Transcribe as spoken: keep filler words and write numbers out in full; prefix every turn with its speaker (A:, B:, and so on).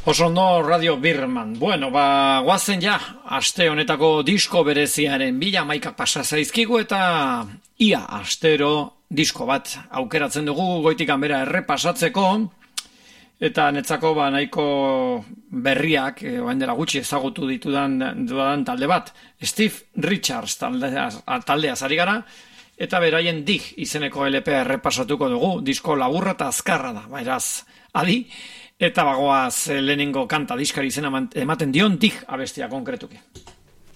A: Oso ondo Radio Birman. Bueno, ba, guazen ja, aste honetako disko bereziaren bila maikak pasa zaizkigu eta ia astero disko bat aukeratzen dugu goitik hanbera errepasatzeko eta netzako ba nahiko berriak, e, orain dela gutxi ezagutu ditudan dudan talde bat, Steve Richards taldeaz, taldeaz ari gara, eta beraien Dig izeneko L P errepasatuko dugu, disko laburra eta azkarra da, bairaz, adi, eta bagoaz lehenengo kanta diskari izena ematen dion Dig abestia konkretuki.